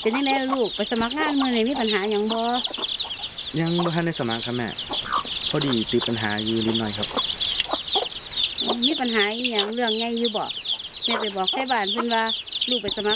เป็นยังไงลูกไปสมัครงานมื้อนี้มีปัญหาหยังบ่ยังบ่ทันได้สมัครครับแม่พอดีติดปัญหาอยู่นิดหน่อยครับมีปัญหาอีหยังเรื่องใหญ่อยู่บ่แม่ไปบอกไทบ้านเพิ่นว่าลูกไปสมัคร